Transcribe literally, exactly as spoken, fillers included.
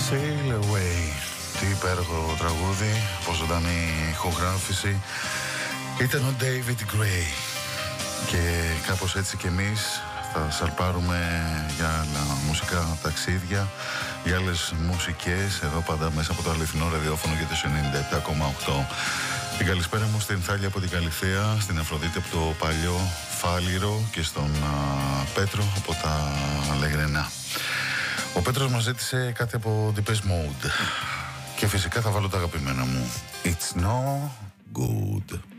Sail Away. Τι υπέροχο τραγούδι, πόσο ζωντανή ηχογράφηση. Ήταν ο David Gray. Και κάπως έτσι κι εμείς θα σαλπάρουμε για άλλα μουσικά ταξίδια, για άλλες μουσικές, εδώ πάντα μέσα από το αληθινό ραδιόφωνο για το ενενήντα επτά κόμμα οκτώ. Την καλησπέρα μου στην Θάλια από την Καλιθέα, στην Αφροδίτη από το παλιό Φάληρο και στον α, Πέτρο από τα Λεγρενά. Ο Πέτρος μας ζήτησε κάτι από Depeche Mode και φυσικά θα βάλω τα αγαπημένα μου. It's no good.